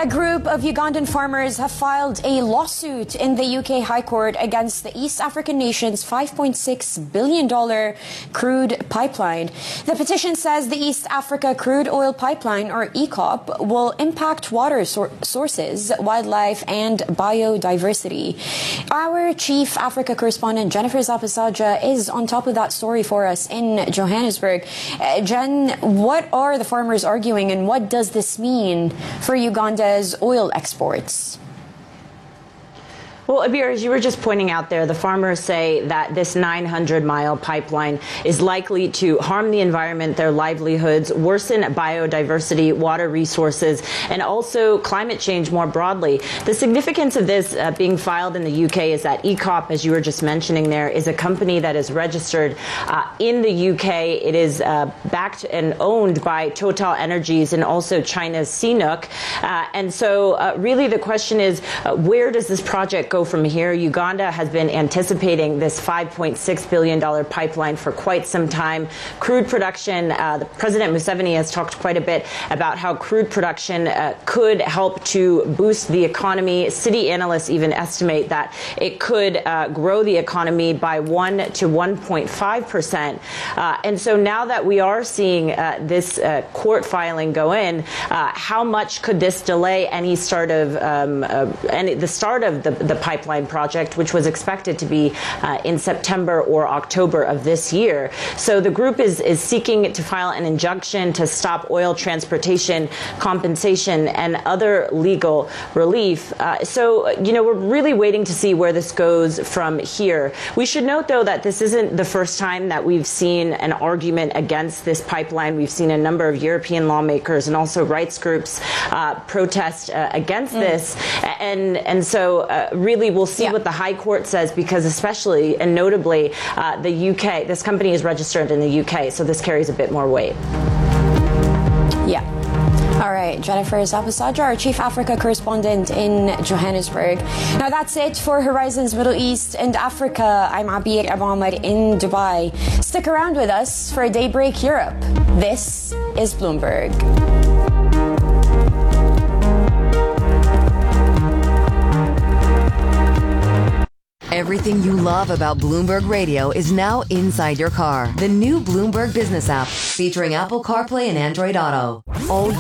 A group of Ugandan farmers have filed a lawsuit in the UK High Court against the East African nation's $5.6 billion crude pipeline. The petition says the East Africa Crude Oil Pipeline, or EACOP, will impact water sources, wildlife, and biodiversity. Our Chief Africa correspondent, Jennifer Zapasaja, is on top of that story for us in Johannesburg. Jen, what are the farmers arguing, and what does this mean for Uganda's oil exports? Well, Abir, as you were just pointing out there, the farmers say that this 900-mile pipeline is likely to harm the environment, their livelihoods, worsen biodiversity, water resources, and also climate change more broadly. The significance of this being filed in the UK is that EACOP, as you were just mentioning there, is a company that is registered in the UK. It is backed and owned by Total Energies and also China's CNOOC. And so really the question is, where does this project go from here? Uganda has been anticipating this $5.6 billion pipeline for quite some time. Crude production, President Museveni has talked quite a bit about how crude production could help to boost the economy. City analysts even estimate that it could grow the economy by 1 to 1.5%. And so now that we are seeing this court filing go in, how much could this delay any start of the start of the pipeline project, which was expected to be in September or October of this year? So the group is seeking to file an injunction to stop oil transportation, compensation, and other legal relief. So, we're really waiting to see where this goes from here. We should note, though, that this isn't the first time that we've seen an argument against this pipeline. We've seen a number of European lawmakers and also rights groups protest against this. And so really we'll see what the High Court says, because especially and notably the UK, this company is registered in the UK, so this carries a bit more weight. Yeah. All right, Jennifer Zapasaja, our Chief Africa correspondent in Johannesburg. Now that's it for Horizons Middle East and Africa. I'm Abir Ahmad in Dubai. Stick around with us for Daybreak Europe. This is Bloomberg. Everything you love about Bloomberg Radio is now inside your car. The new Bloomberg Business app, featuring Apple CarPlay and Android Auto. All